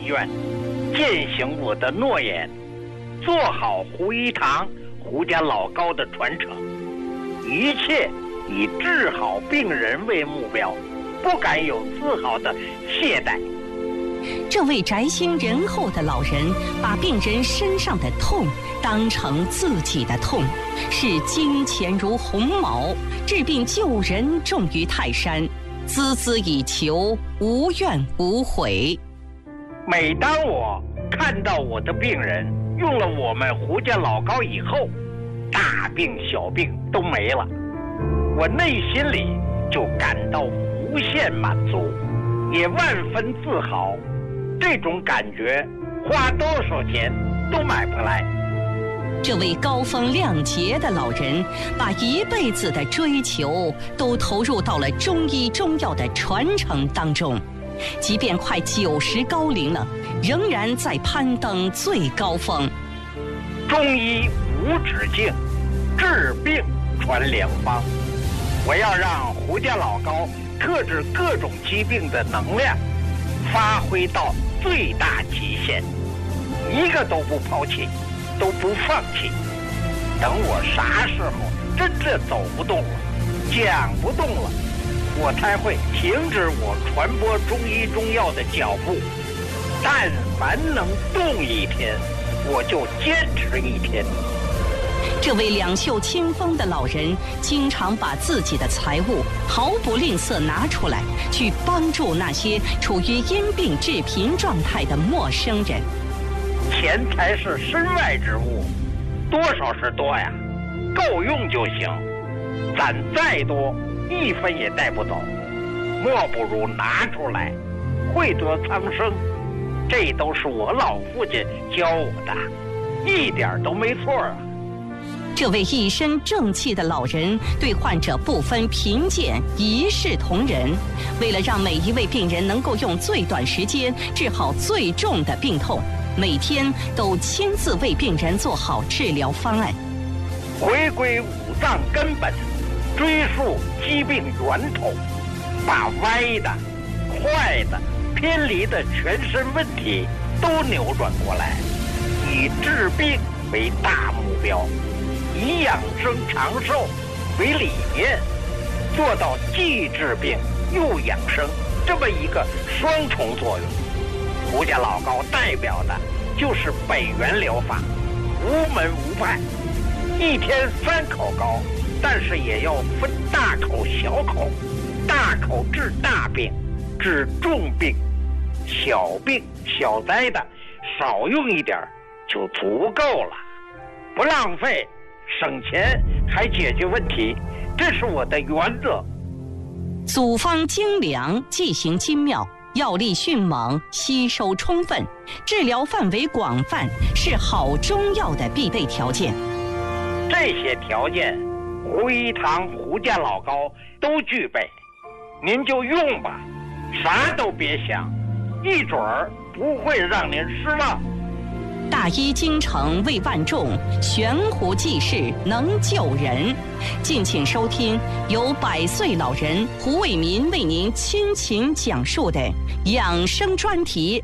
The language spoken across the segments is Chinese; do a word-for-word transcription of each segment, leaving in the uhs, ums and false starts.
愿，践行我的诺言，做好胡一堂胡家老高的传承，一切以治好病人为目标，不敢有丝毫的懈怠。 这位宅心仁厚的老人，把病人身上的痛当成自己的痛，视金钱如鸿毛，治病救人重于泰山，孜孜以求，无怨无悔。 每当我看到我的病人用了我们胡家老高以后，大病小病都没了，我内心里就感到无限满足，也万分自豪。这种感觉花多少钱都买不来。 这位高风亮节的老人，把一辈子的追求都投入到了中医中药的传承当中，即便快九十高龄了，仍然在攀登最高峰。 中医无止境，治病传良方。我要让胡家老高克制各种疾病的能量发挥到最大极限，一个都不抛弃，都不放弃。等我啥时候真正走不动了，讲不动了，我才会停止我传播中医中药的脚步。但凡能动一天，我就坚持一天。 这位两袖清风的老人，经常把自己的财物毫不吝啬拿出来，去帮助那些处于因病致贫状态的陌生人。 钱财是身外之物，多少是多呀，够用就行。攒再多，一分也带不走，莫不如拿出来，惠泽苍生。这都是我老父亲教我的，一点都没错啊。 这位一身正气的老人对患者不分贫贱，一视同仁。为了让每一位病人能够用最短时间治好最重的病痛，每天都亲自为病人做好治疗方案。 回归五脏根本，追溯疾病源头，把歪的、坏的、偏离的全身问题都扭转过来，以治病为大目标，以养生长寿为理念，做到既治病又养生这么一个双重作用。胡家老高代表的就是北元疗法，无门无派，一天三口膏，但是也要分大口小口，大口治大病，治重病，小病小灾的少用一点就足够了，不浪费，省钱还解决问题，这是我的原则。 组方精良，剂型精妙，药力迅猛，吸收充分，治疗范围广泛，是好中药的必备条件。 这些条件，胡一堂胡家老高都具备，您就用吧，啥都别想，一准儿不会让您失望。 大医精诚为万众，悬壶济世能救人。敬请收听由百岁老人胡卫民为您倾情讲述的养生专题。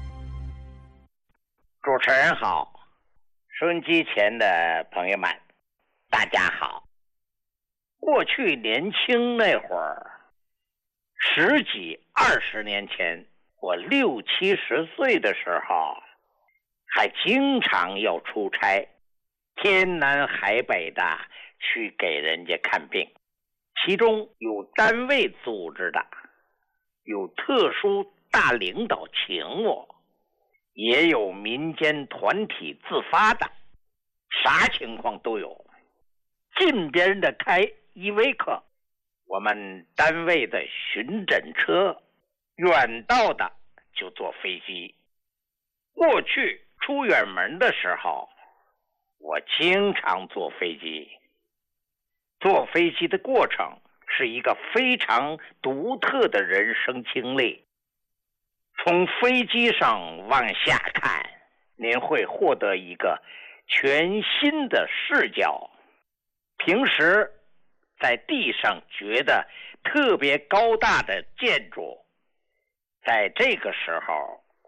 主持人好，收音机前的朋友们大家好。过去年轻那会儿，十几二十年前，我六七十岁的时候，还经常要出差，天南海北的去给人家看病，其中有单位组织的，有特殊大领导请我，也有民间团体自发的，啥情况都有。近边的开依维柯，我们单位的巡诊车，远道的就坐飞机。过去出远门的时候，我经常坐飞机。坐飞机的过程是一个非常独特的人生经历。从飞机上往下看，您会获得一个全新的视角。平时在地上觉得特别高大的建筑，在这个时候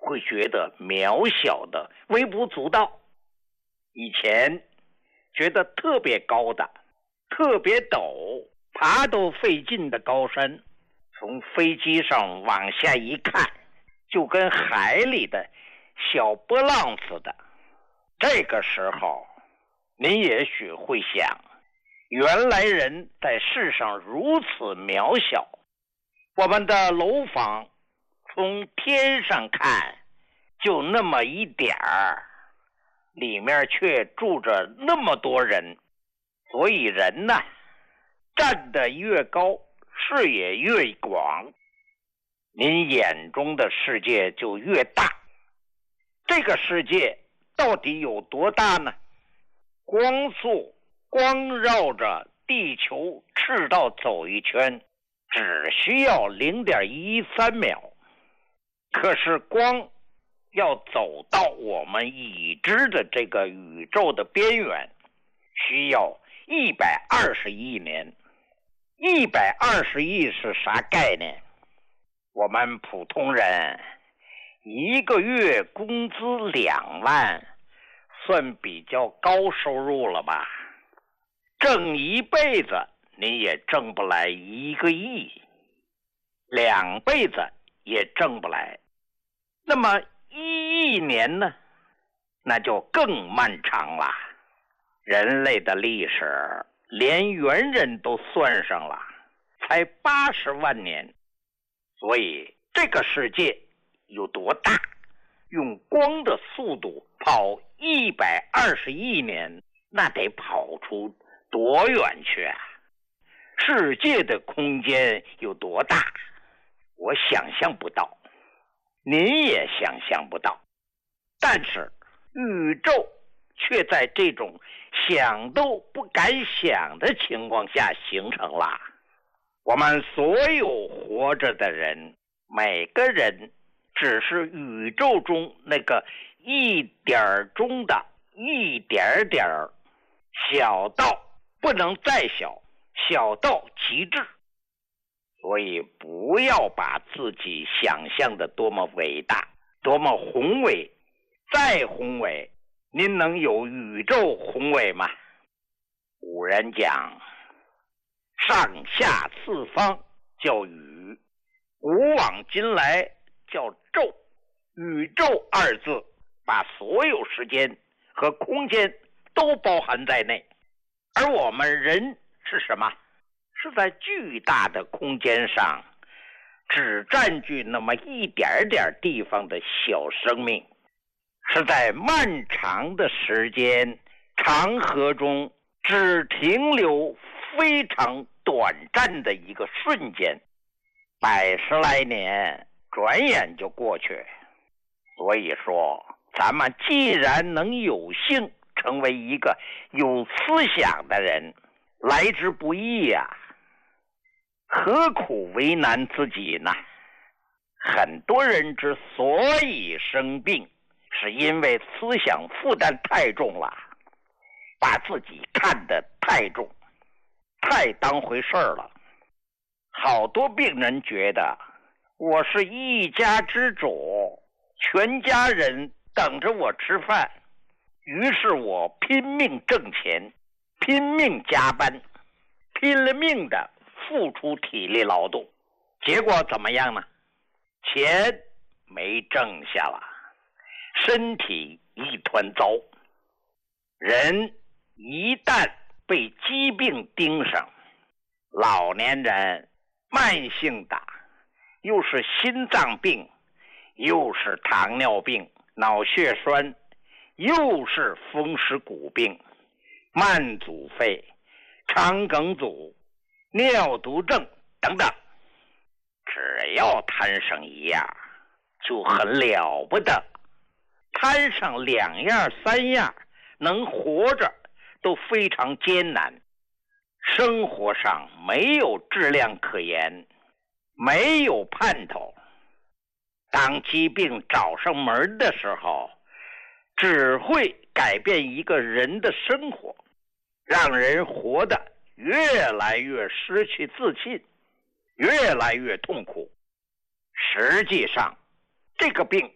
会觉得渺小的、微不足道。以前觉得特别高的、特别陡、爬都费劲的高山，从飞机上往下一看，就跟海里的小波浪似的。这个时候，您也许会想，原来人在世上如此渺小，我们的楼房从天上看就那么一点儿，里面却住着那么多人。所以人呢，站得越高，视野越广，您眼中的世界就越大。这个世界到底有多大呢？光速光绕着地球赤道走一圈，只需要 零点一三秒。可是光要走到我们已知的这个宇宙的边缘，需要一百二十亿年。一百二十亿是啥概念？我们普通人一个月工资两万，算比较高收入了吧？挣一辈子你也挣不来一个亿，两辈子也挣不来。那么一亿年呢？那就更漫长了。人类的历史连猿人都算上了，才八十万年。所以这个世界有多大？用光的速度跑一百二十亿年，那得跑出多远去啊？世界的空间有多大？我想象不到，您也想象不到。但是宇宙却在这种想都不敢想的情况下形成了。我们所有活着的人，每个人只是宇宙中那个一点中的一点点，小到不能再小，小到极致。所以不要把自己想象的多么伟大，多么宏伟。再宏伟，您能有宇宙宏伟吗？古人讲，上下四方叫宇，古往今来叫宙。宇宙二字把所有时间和空间都包含在内。而我们人是什么？是在巨大的空间上只占据那么一点点地方的小生命，是在漫长的时间长河中只停留非常短暂的一个瞬间，百十来年转眼就过去。所以说，咱们既然能有幸成为一个有思想的人，来之不易呀、啊，何苦为难自己呢？很多人之所以生病，是因为思想负担太重了，把自己看得太重，太当回事了。好多病人觉得我是一家之主，全家人等着我吃饭，于是我拼命挣钱，拼命加班，拼了命的付出体力劳动，结果怎么样呢？钱没挣下了，身体一团糟。人一旦被疾病盯上，老年人慢性的，又是心脏病，又是糖尿病、脑血栓，又是风湿骨病、慢阻肺、肠梗阻、尿毒症等等，只要摊上一样就很了不得，摊上两样三样，能活着都非常艰难，生活上没有质量可言，没有盼头。当疾病找上门的时候，只会改变一个人的生活，让人活得越来越失去自信，越来越痛苦。实际上，这个病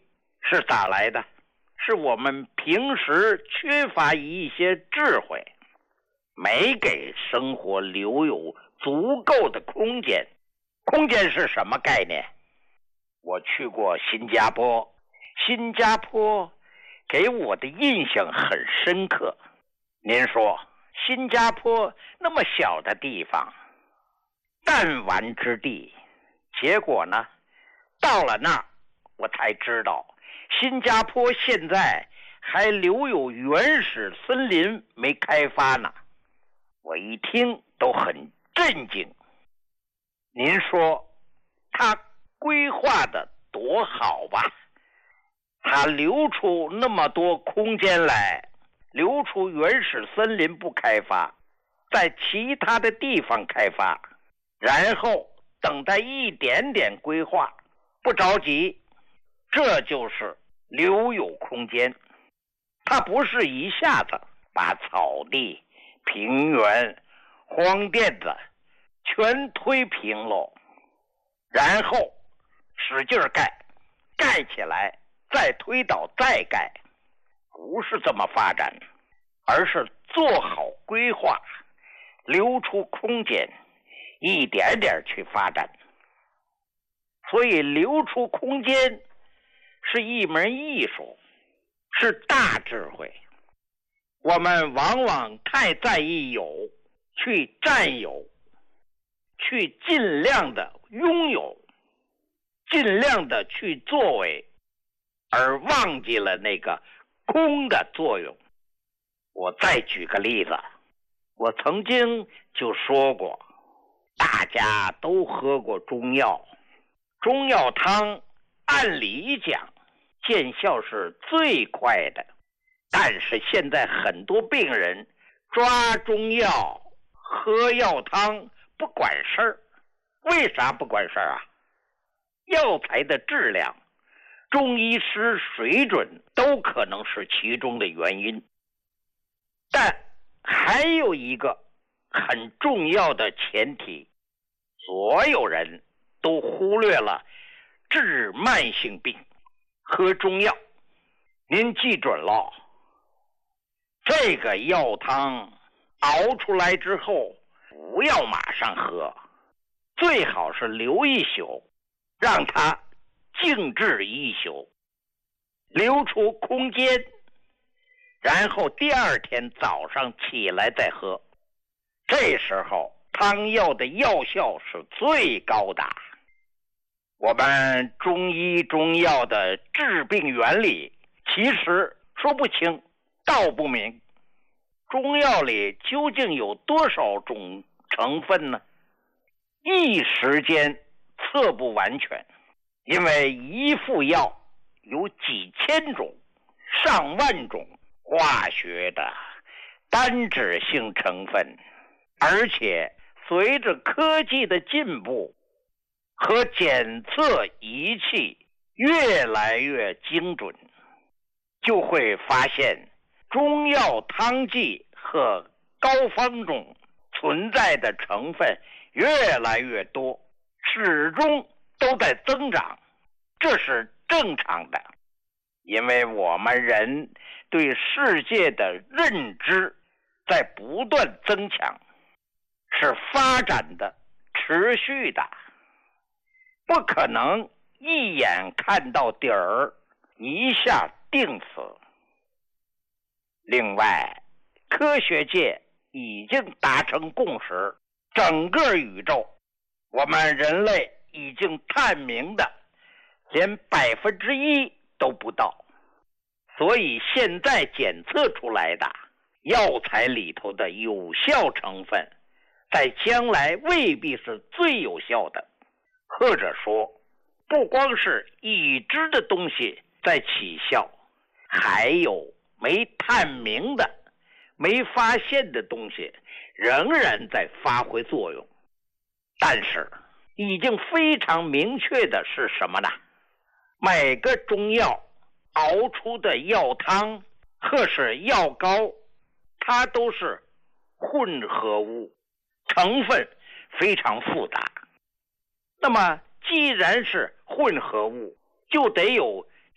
是咋来的？是我们平时缺乏一些智慧，没给生活留有足够的空间。空间是什么概念？我去过新加坡，新加坡给我的印象很深刻。您说新加坡那么小的地方，弹丸之地，结果呢，到了那儿我才知道新加坡现在还留有原始森林没开发呢。我一听都很震惊。您说他规划的多好吧？他留出那么多空间来，留出原始森林不开发，在其他的地方开发，然后等待一点点规划，不着急，这就是留有空间。它不是一下子把草地、平原、荒甸子全推平喽，然后使劲盖，盖起来再推倒再盖，不是这么发展，而是做好规划，留出空间，一点点去发展。所以留出空间是一门艺术，是大智慧。我们往往太在意有，去占有，去尽量的拥有，尽量的去作为，而忘记了那个空的作用。我再举个例子，我曾经就说过，大家都喝过中药，中药汤按理讲见效是最快的，但是现在很多病人抓中药喝药汤不管事儿。为啥不管事儿啊？药材的质量、中医师水准都可能是其中的原因。但还有一个很重要的前提，所有人都忽略了治慢性病喝中药。您记准了，这个药汤熬出来之后不要马上喝，最好是留一宿，让它静置一宿，留出空间，然后第二天早上起来再喝。这时候汤药的药效是最高的。我们中医中药的治病原理其实说不清道不明，中药里究竟有多少种成分呢？一时间测不完全，因为一副药有几千种、上万种化学的单质性成分，而且随着科技的进步和检测仪器越来越精准，就会发现中药汤剂和膏方中存在的成分越来越多，始终都在增长，这是正常的。因为我们人对世界的认知在不断增强，是发展的、持续的，不可能一眼看到底儿，一下定死。另外，科学界已经达成共识，整个宇宙，我们人类已经探明的连百分之一都不到，所以现在检测出来的药材里头的有效成分，在将来未必是最有效的，或者说，不光是已知的东西在起效，还有没探明的、没发现的东西仍然在发挥作用。但是已经非常明确的是什么呢？每个中药熬出的药汤或是药膏，它都是混合物，成分非常复杂。那么既然是混合物，就得有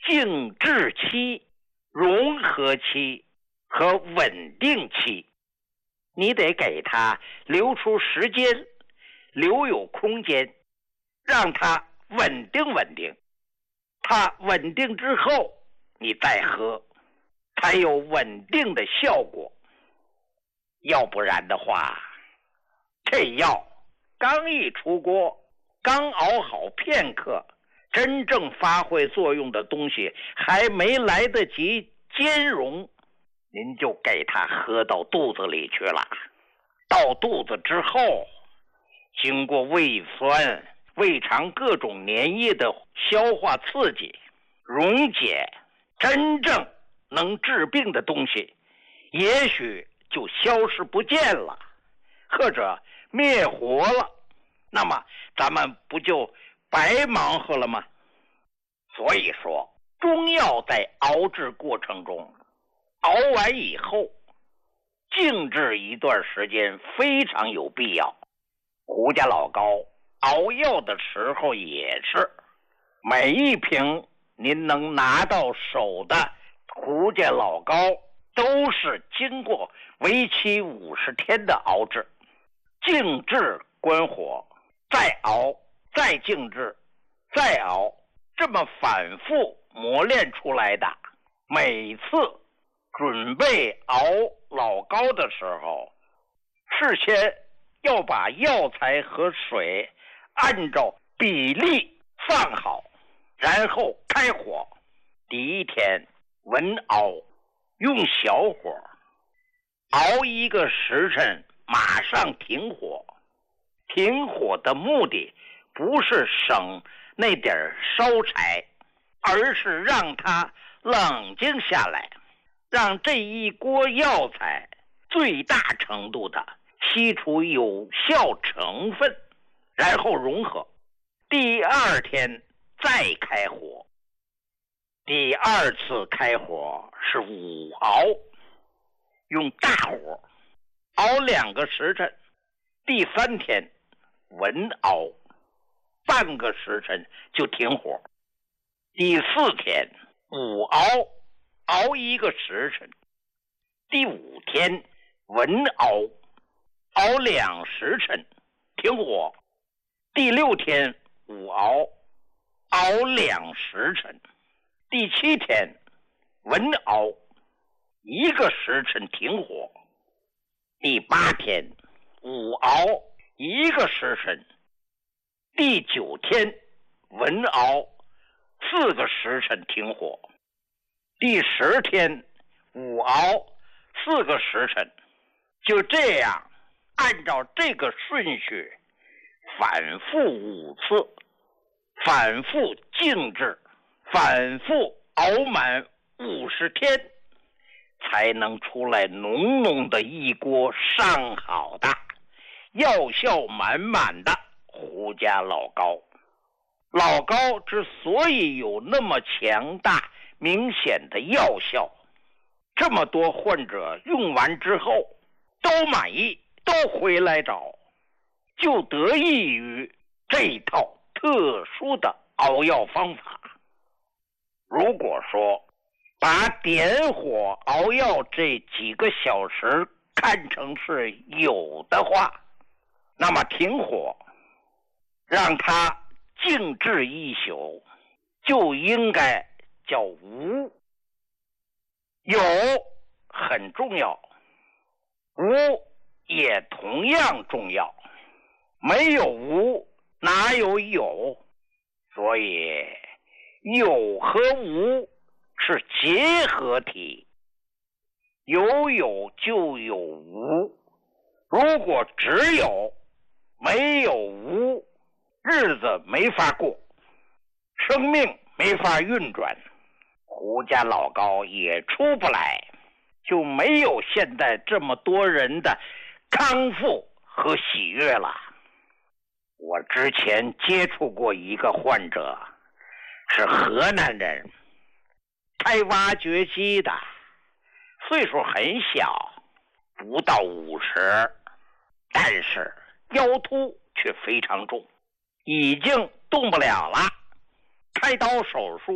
静置期、融合期和稳定期。你得给他留出时间，留有空间，让他稳定稳定。他稳定之后，你再喝，才有稳定的效果。要不然的话，这药刚一出锅，刚熬好片刻，真正发挥作用的东西还没来得及兼容，您就给它喝到肚子里去了。到肚子之后，经过胃酸、胃肠各种粘液的消化刺激，溶解真正能治病的东西，也许就消失不见了，或者灭活了，那么咱们不就白忙活了吗？所以说，中药在熬制过程中，熬完以后静置一段时间非常有必要。胡家老高熬药的时候也是，每一瓶您能拿到手的胡家老高都是经过为期五十天的熬制，静置关火，再熬，再静置，再熬，这么反复磨练出来的。每次准备熬老高的时候，事先要把药材和水按照比例放好，然后开火。第一天文熬，用小火熬一个时辰，马上停火。停火的目的不是省那点烧柴，而是让它冷静下来，让这一锅药材最大程度的吸出有效成分，然后融合。第二天再开火，第二次开火是午熬，用大火熬两个时辰。第三天文熬，半个时辰就停火。第四天午熬，熬一个时辰。第五天文熬，熬两时辰，停火。第六天午熬，熬两时辰。第七天文熬，一个时辰停火。第八天午熬，一个时辰。第九天文熬，四个时辰停火。第十天午熬，四个时辰。就这样按照这个顺序反复五次，反复静置，反复熬满五十天，才能出来浓浓的一锅上好的药效满满的胡家老高。老高之所以有那么强大明显的药效，这么多患者用完之后都满意，都回来找，就得益于这套特殊的熬药方法。如果说把点火熬药这几个小时看成是有的话，那么停火让它静置一宿就应该叫无。有很重要，无也同样重要，没有无哪有有？所以有和无是结合体，有有就有无。如果只有没有无，日子没法过，生命没法运转，胡家老高也出不来，就没有现在这么多人的康复和喜悦了。我之前接触过一个患者，是河南人，开挖掘机的，岁数很小，不到五十，但是腰突却非常重，已经动不了了。开刀手术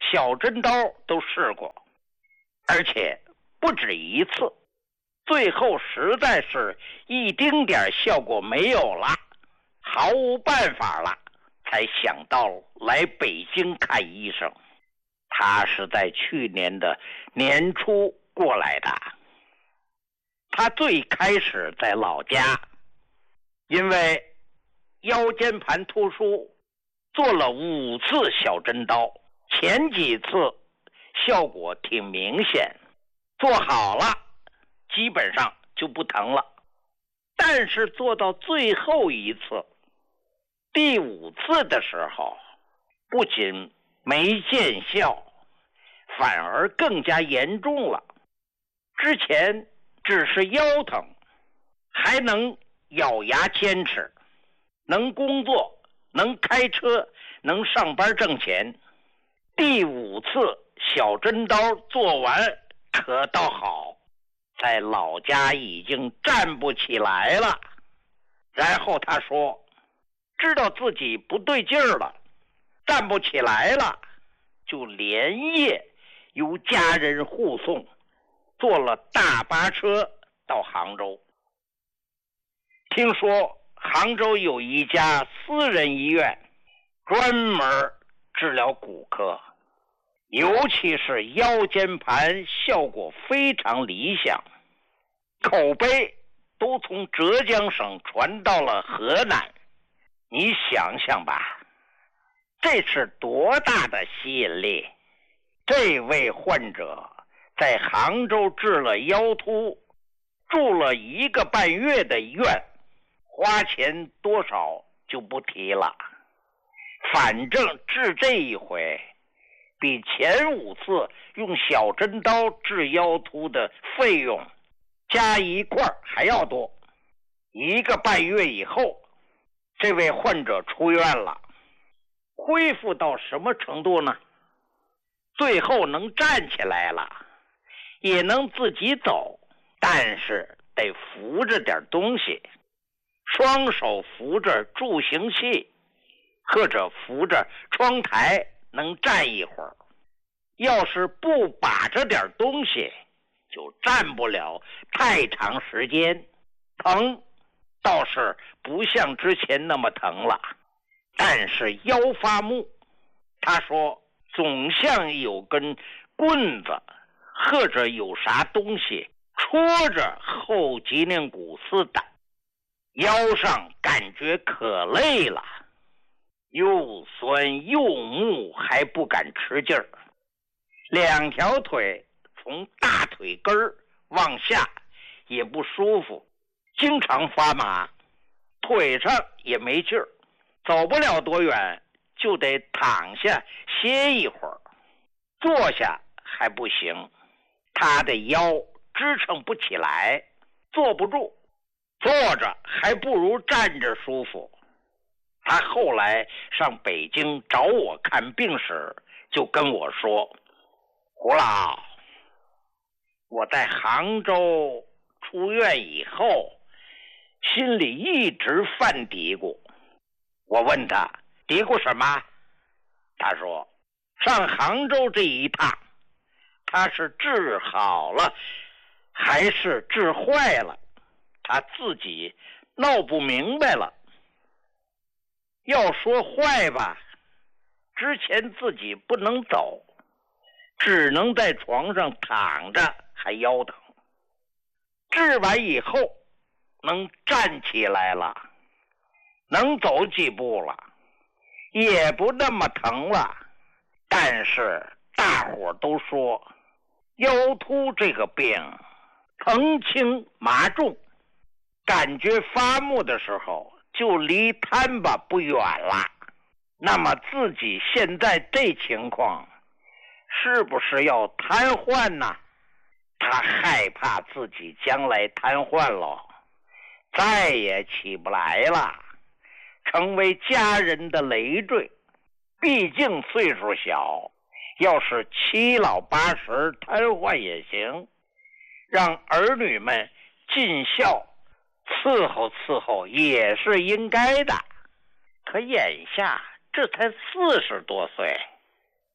小针刀都试过，而且不止一次，最后实在是一丁点效果没有了，毫无办法了，才想到来北京看医生。他是在去年的年初过来的。他最开始在老家，因为腰间盘突出，做了五次小针刀，前几次效果挺明显，做好了基本上就不疼了。但是做到最后一次，第五次的时候，不仅没见效，反而更加严重了。之前只是腰疼，还能咬牙坚持，能工作，能开车，能上班挣钱。第五次小针刀做完可倒好，在老家已经站不起来了。然后他说，知道自己不对劲儿了，站不起来了，就连夜由家人护送，坐了大巴车到杭州。听说杭州有一家私人医院，专门治疗骨科，尤其是腰间盘效果非常理想，口碑都从浙江省传到了河南。你想想吧，这是多大的吸引力！这位患者在杭州治了腰突，住了一个半月的院，花钱多少就不提了，反正治这一回比前五次用小针刀治腰突的费用加一块还要多。一个半月以后，这位患者出院了，恢复到什么程度呢？最后能站起来了，也能自己走，但是得扶着点东西，双手扶着助行器或者扶着窗台能站一会儿。要是不把着点东西，就站不了太长时间。疼倒是不像之前那么疼了，但是腰发木，他说总像有根棍子或者有啥东西戳着后脊梁骨似的，腰上感觉可累了，又酸又木，还不敢吃劲儿。两条腿从大腿根儿往下也不舒服，经常发麻，腿上也没劲儿，走不了多远就得躺下歇一会儿，坐下还不行，他的腰支撑不起来，坐不住，坐着还不如站着舒服。他后来上北京找我看病时就跟我说，胡老，我在杭州出院以后心里一直犯嘀咕。我问他嘀咕什么，他说上杭州这一趟他是治好了还是治坏了，他自己闹不明白了。要说坏吧，之前自己不能走，只能在床上躺着还腰疼，治完以后能站起来了，能走几步了，也不那么疼了。但是大伙都说腰突这个病疼轻麻重，感觉发木的时候就离瘫巴不远了。那么自己现在这情况是不是要瘫痪呢？他害怕自己将来瘫痪了，再也起不来了，成为家人的累赘。毕竟岁数小，要是七老八十瘫痪也行，让儿女们尽孝伺候伺候也是应该的。可眼下这才四十多岁，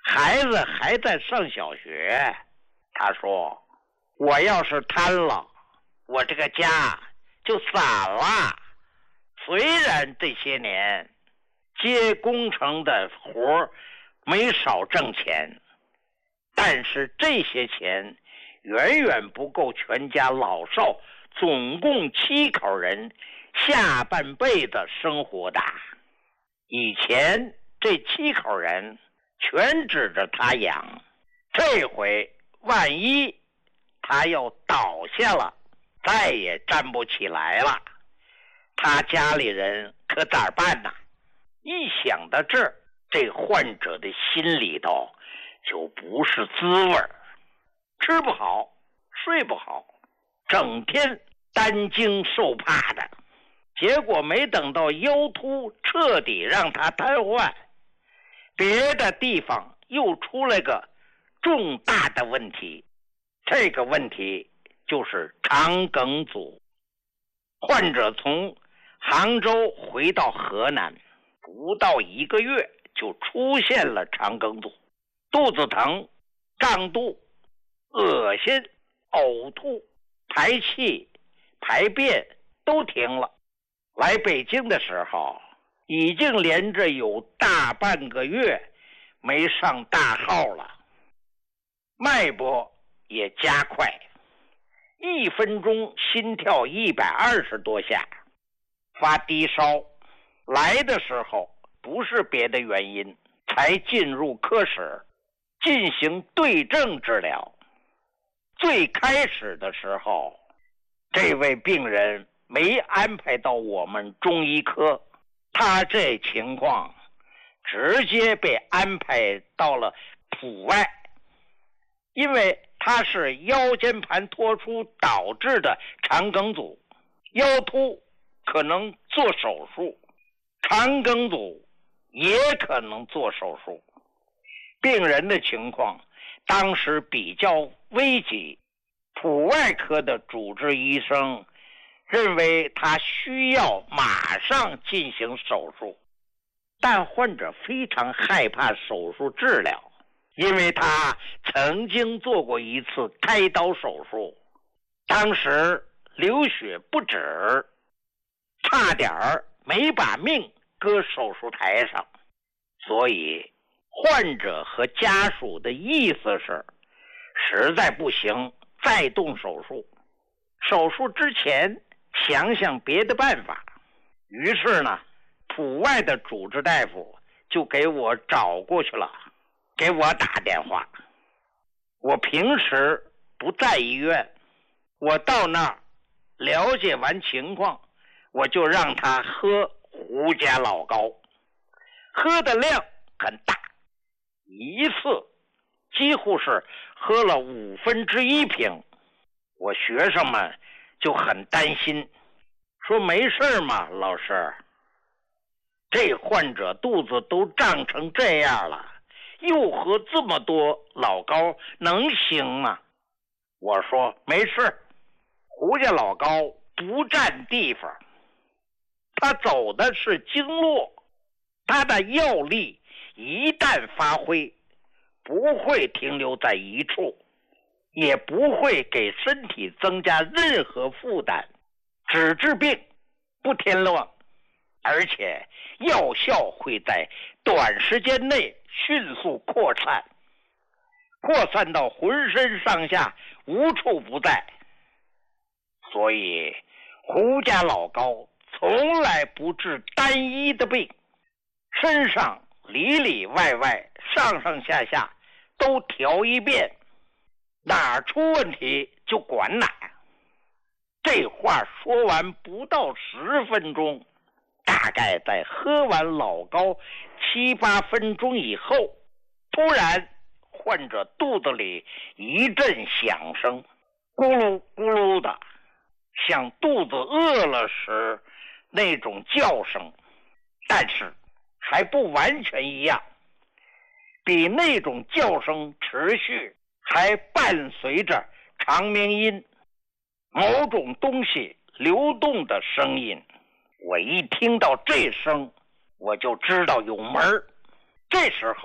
孩子还在上小学。他说，我要是瘫了，我这个家就散了。虽然这些年接工程的活没少挣钱，但是这些钱远远不够全家老少总共七口人下半辈子生活的。以前这七口人全指着他养，这回万一他要倒下了，再也站不起来了，他家里人可咋办呢？一想到这儿，这患者的心里头就不是滋味儿，吃不好，睡不好，整天担惊受怕的。结果没等到腰突彻底让他瘫痪，别的地方又出来个重大的问题。这个问题就是肠梗阻。患者从杭州回到河南，不到一个月就出现了肠梗阻，肚子疼、胀肚、恶心、呕吐、排气、排便都停了。来北京的时候，已经连着有大半个月没上大号了，脉搏也加快，一分钟心跳一百二十多下，发低烧。来的时候不是别的原因，才进入科室进行对症治疗。最开始的时候，这位病人没安排到我们中医科，他这情况直接被安排到了普外，因为他是腰间盘脱出导致的肠梗阻，腰突可能做手术，肠梗阻也可能做手术。病人的情况当时比较危急，普外科的主治医生认为他需要马上进行手术，但患者非常害怕手术治疗，因为他曾经做过一次开刀手术，当时流血不止，差点没把命搁手术台上。所以患者和家属的意思是，实在不行再动手术，手术之前想想别的办法。于是呢，普外的主治大夫就给我找过去了，给我打电话。我平时不在医院，我到那儿了解完情况，我就让他喝胡家老膏，喝的量很大，一次几乎是喝了五分之一瓶。我学生们就很担心，说没事嘛，老师，这患者肚子都胀成这样了，又喝这么多老膏，能行吗？我说没事，胡家老膏不占地方，它走的是经络，它的药力一旦发挥，不会停留在一处，也不会给身体增加任何负担，只治病不添乱，而且药效会在短时间内迅速扩散，扩散到浑身上下无处不在。所以胡家老膏从来不治单一的病，身上里里外外上上下下都调一遍，哪儿出问题就管哪儿。这话说完不到十分钟，大概在喝完老膏七八分钟以后，突然患者肚子里一阵响声，咕噜咕噜的，像肚子饿了时那种叫声，但是还不完全一样，比那种叫声持续，还伴随着长鸣音，某种东西流动的声音。我一听到这声，我就知道有门儿。这时候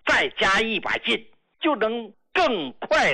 再加一把劲，就能更快